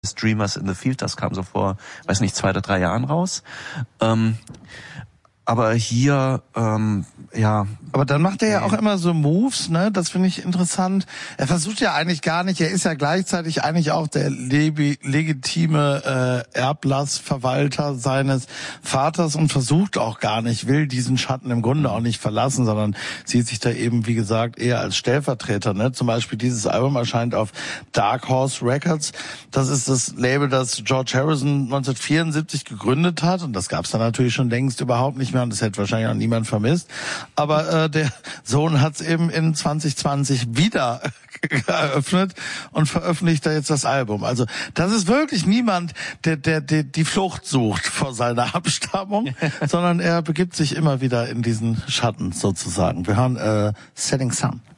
Dreamers in the Field, das kam so vor, weiß nicht, 2 oder 3 Jahren raus. Aber hier, Aber dann macht er ja auch immer so Moves, ne? Das finde ich interessant. Er versucht ja eigentlich gar nicht, er ist ja gleichzeitig eigentlich auch der legitime Erblassverwalter seines Vaters und versucht auch gar nicht, will diesen Schatten im Grunde auch nicht verlassen, sondern sieht sich da eben, wie gesagt, eher als Stellvertreter, ne? Zum Beispiel dieses Album erscheint auf Dark Horse Records. Das ist das Label, das George Harrison 1974 gegründet hat und das gab's dann natürlich schon längst überhaupt nicht mehr und das hätte wahrscheinlich auch niemand vermisst. Aber der Sohn hat es eben in 2020 wieder eröffnet und veröffentlicht da jetzt das Album. Also das ist wirklich niemand, der die Flucht sucht vor seiner Abstammung, sondern er begibt sich immer wieder in diesen Schatten sozusagen. Wir hören Setting Sun.